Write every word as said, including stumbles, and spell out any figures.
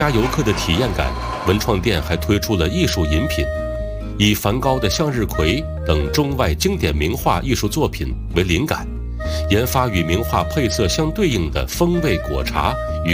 加游客的体验感，文创店还推出了艺术饮品，以梵高的向日葵等中外经典名画艺术作品为灵感，研发与名画配色相对应的风味果茶与